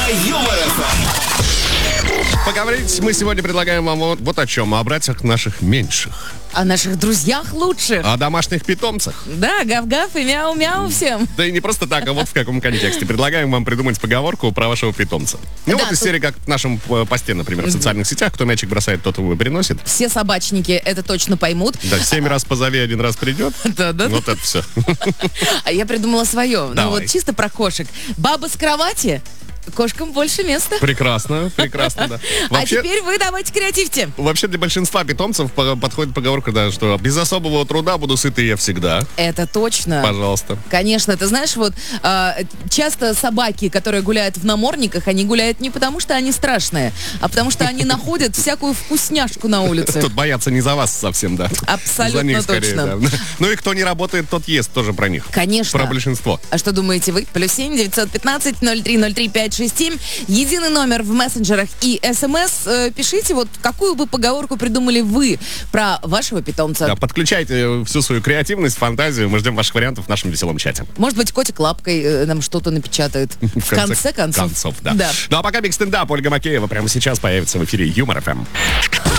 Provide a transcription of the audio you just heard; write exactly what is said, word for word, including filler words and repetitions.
Юмор ФМ. Поговорить мы сегодня предлагаем вам вот, вот о чем. О братьях наших меньших. О наших друзьях лучших. О домашних питомцах. Да, гав-гав и мяу-мяу всем. Да и не просто так, а вот в каком контексте. Предлагаем вам придумать поговорку про вашего питомца. Ну Да, вот из тут- серии, как в нашем э, посте, например, в социальных сетях. Кто мячик бросает, тот его переносит. Все собачники это точно поймут. Да, семь раз позови, один раз придет. Да-да. Вот это все. А я придумала свое. Ну Давай. вот чисто про кошек. Баба с кровати, кошкам больше места. Прекрасно, прекрасно, да. А Вообще, теперь вы давайте креативьте. вообще для большинства питомцев по- подходит поговорка, да, что без особого труда буду сытый я всегда. Это точно. Пожалуйста. Конечно, ты знаешь, вот а, часто собаки, которые гуляют в намордниках, они гуляют не потому, что они страшные, а потому что они находят всякую вкусняшку на улице. Тут боятся не за вас совсем, да. Абсолютно За них скорее, точно. да. Ну и кто не работает, тот ест, тоже про них. Конечно. Про большинство. А что думаете вы? Плюс семь девятьсот пятнадцать ноль три ноль три пять шесть семь. Единый номер в мессенджерах и смс. Э, пишите, вот какую бы поговорку придумали вы про вашего питомца. Да, подключайте всю свою креативность, фантазию. Мы ждем ваших вариантов в нашем веселом чате. Может быть, котик лапкой э, нам что-то напечатает. В конце концов. да. Да. Ну а пока биг стендап. Ольга Макеева прямо сейчас появится в эфире Юмор ФМ.